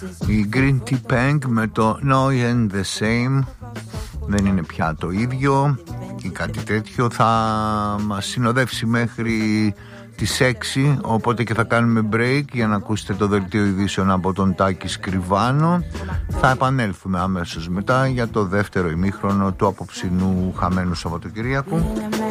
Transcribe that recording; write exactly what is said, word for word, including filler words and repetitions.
Η Green Tea Peng με το No and the Same. Δεν είναι πια το ίδιο ή κάτι τέτοιο. Θα μας συνοδεύσει μέχρι τις έξι, οπότε και θα κάνουμε break για να ακούσετε το δελτίο ειδήσεων από τον Τάκη Σκριβάνο. Θα επανέλθουμε αμέσως μετά για το δεύτερο ημίχρονο του απόψινού χαμένου Σαββατοκυριακού.